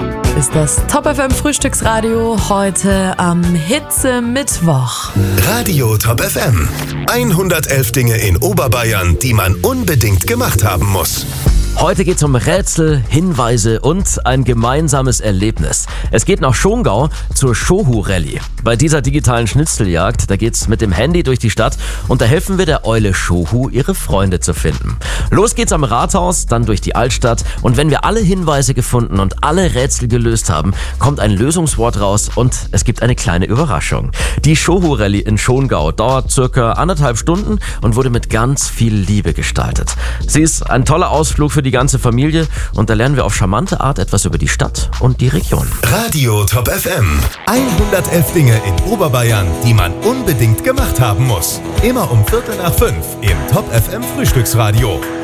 Ist das Top FM Frühstücksradio heute am Hitze-Mittwoch. Radio Top FM. 111 Dinge in Oberbayern, die man unbedingt gemacht haben muss. Heute geht's um Rätsel, Hinweise und ein gemeinsames Erlebnis. Es geht nach Schongau zur Schohu-Rallye. Bei dieser digitalen Schnitzeljagd, da geht's mit dem Handy durch die Stadt und da helfen wir der Eule Schohu, ihre Freunde zu finden. Los geht's am Rathaus, dann durch die Altstadt und wenn wir alle Hinweise gefunden und alle Rätsel gelöst haben, kommt ein Lösungswort raus und es gibt eine kleine Überraschung. Die Schohu-Rallye in Schongau dauert circa 1,5 Stunden und wurde mit ganz viel Liebe gestaltet. Sie ist ein toller Ausflug für die ganze Familie und da lernen wir auf charmante Art etwas über die Stadt und die Region. Radio Top FM. 111 Dinge in Oberbayern, die man unbedingt gemacht haben muss. Immer um 4:45 im Top FM Frühstücksradio.